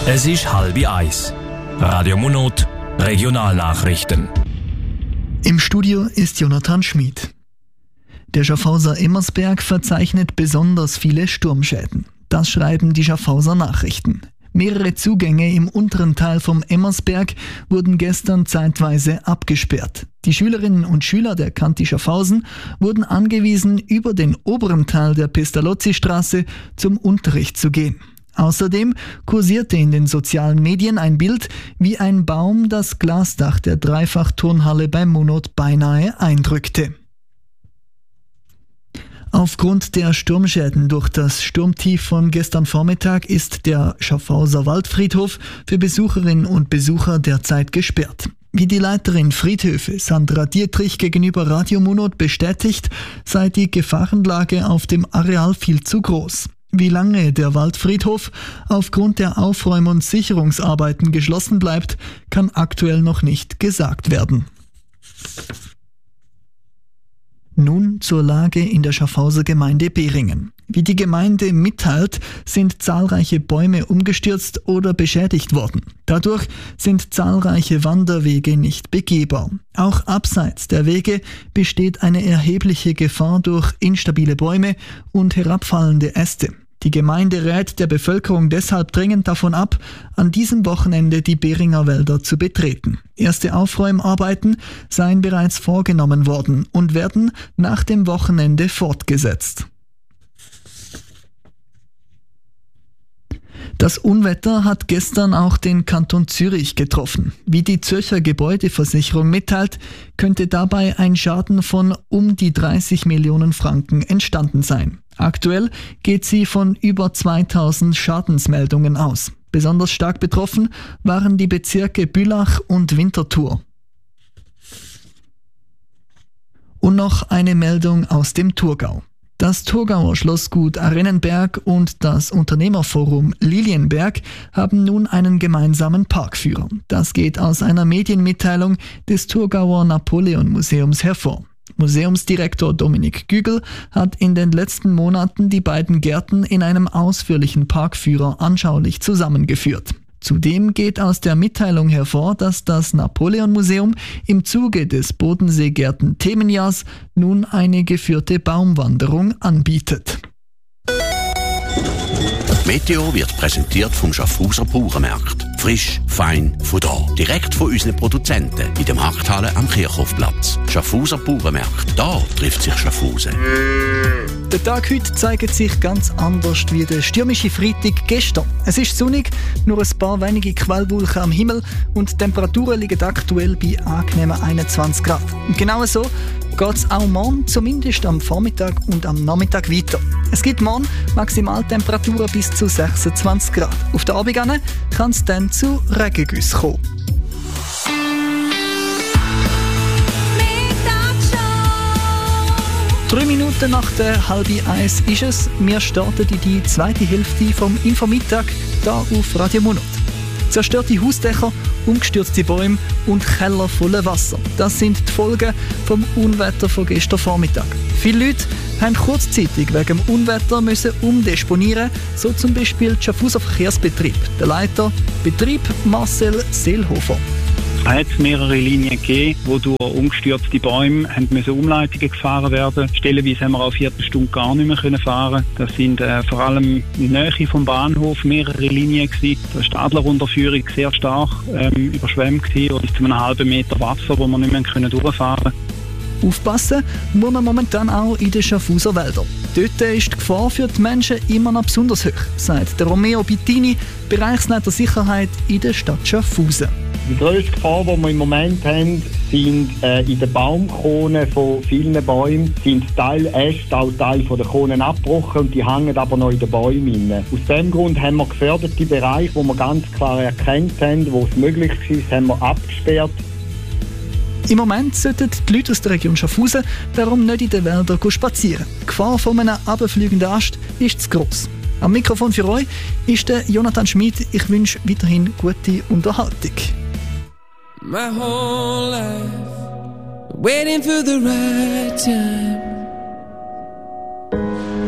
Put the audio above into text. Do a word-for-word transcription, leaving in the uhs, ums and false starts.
Es ist halb eins. Radio Monot, Regionalnachrichten. Im Studio ist Jonathan Schmid. Der Schaffhauser Emmersberg verzeichnet besonders viele Sturmschäden. Das schreiben die Schaffhauser Nachrichten. Mehrere Zugänge im unteren Teil vom Emmersberg wurden gestern zeitweise abgesperrt. Die Schülerinnen und Schüler der Kantì Schaffhausen wurden angewiesen, über den oberen Teil der Pestalozzi-Straße zum Unterricht zu gehen. Außerdem kursierte in den sozialen Medien ein Bild, wie ein Baum das Glasdach der Dreifach-Turnhalle bei Monot beinahe eindrückte. Aufgrund der Sturmschäden durch das Sturmtief von gestern Vormittag ist der Schaffhauser Waldfriedhof für Besucherinnen und Besucher derzeit gesperrt. Wie die Leiterin Friedhöfe Sandra Dietrich gegenüber Radio Monot bestätigt, sei die Gefahrenlage auf dem Areal viel zu groß. Wie lange der Waldfriedhof aufgrund der Aufräum- und Sicherungsarbeiten geschlossen bleibt, kann aktuell noch nicht gesagt werden. Nun zur Lage in der Schaffhauser Gemeinde Beringen. Wie die Gemeinde mitteilt, sind zahlreiche Bäume umgestürzt oder beschädigt worden. Dadurch sind zahlreiche Wanderwege nicht begehbar. Auch abseits der Wege besteht eine erhebliche Gefahr durch instabile Bäume und herabfallende Äste. Die Gemeinde rät der Bevölkerung deshalb dringend davon ab, an diesem Wochenende die Beringer Wälder zu betreten. Erste Aufräumarbeiten seien bereits vorgenommen worden und werden nach dem Wochenende fortgesetzt. Das Unwetter hat gestern auch den Kanton Zürich getroffen. Wie die Zürcher Gebäudeversicherung mitteilt, könnte dabei ein Schaden von um die dreißig Millionen Franken entstanden sein. Aktuell geht sie von über zweitausend Schadensmeldungen aus. Besonders stark betroffen waren die Bezirke Bülach und Winterthur. Und noch eine Meldung aus dem Thurgau. Das Thurgauer Schlossgut Arennenberg und das Unternehmerforum Lilienberg haben nun einen gemeinsamen Parkführer. Das geht aus einer Medienmitteilung des Thurgauer Napoleon-Museums hervor. Museumsdirektor Dominik Gügel hat in den letzten Monaten die beiden Gärten in einem ausführlichen Parkführer anschaulich zusammengeführt. Zudem geht aus der Mitteilung hervor, dass das Napoleon-Museum im Zuge des Bodensee-Gärten-Themenjahrs nun eine geführte Baumwanderung anbietet. Meteo wird präsentiert vom Schaffhauser Bauernmarkt. Frisch, fein, von da. Direkt von unseren Produzenten in der Markthalle am Kirchhofplatz. Schaffhauser Bauernmarkt. Da trifft sich Schaffhausen. Der Tag heute zeigt sich ganz anders wie der stürmische Freitag gestern. Es ist sonnig, nur ein paar wenige Quellwolken am Himmel und die Temperaturen liegen aktuell bei angenehmen einundzwanzig Grad. Und genau so geht es auch morgen, zumindest am Vormittag und am Nachmittag weiter. Es gibt morgen Maximaltemperaturen bis zu sechsundzwanzig Grad. Auf der Abend kann es dann zu Regengüssen kommen. Drei Minuten nach der halb eins ist es. Wir starten in die zweite Hälfte vom Infomittag hier auf Radio Monot. Zerstörte Hausdächer, umgestürzte Bäume und Keller voller Wasser. Das sind die Folgen vom Unwetter von gestern Vormittag. Viele Leute haben kurzzeitig wegen dem Unwetter müssen umdisponieren, so zum Beispiel der Schaffhauser Verkehrsbetrieb. Der Leiter Betrieb Marcel Seelhofer. Es hat mehrere Linien gegeben, wo durch umgestürzte Bäume haben müssen Umleitungen gefahren werden. Stellenweise haben wir auch eine Viertelstunde gar nicht mehr können fahren. Das sind äh, vor allem in der Nähe vom Bahnhof mehrere Linien gewesen. Da war die Adlerunterführung sehr stark ähm, überschwemmt gewesen, bis zu einem halben Meter Wasser, wo wir nicht mehr können durchfahren. Aufpassen muss man momentan auch in den Schaffhauser Wäldern. Dort ist die Gefahr für die Menschen immer noch besonders hoch, sagt der Romeo Bittini, Bereichsleiter Sicherheit in der Stadt Schaffhausen. Die grösste Gefahr, die wir im Moment haben, sind äh, in den Baumkronen von vielen Bäumen sind Teil Äste, auch Teil von der Kronen abgebrochen und die hängen aber noch in den Bäumen rein. Aus diesem Grund haben wir geförderte Bereiche, wo wir ganz klar erkannt haben, wo es möglich ist, haben wir abgesperrt. Im Moment sollten die Leute aus der Region Schaffhausen darum nicht in den Wäldern spazieren. Die Gefahr von einem runterfliegenden Ast ist zu gross. Am Mikrofon für euch ist der Jonathan Schmid. Ich wünsche weiterhin gute Unterhaltung. My whole life waiting for the right time.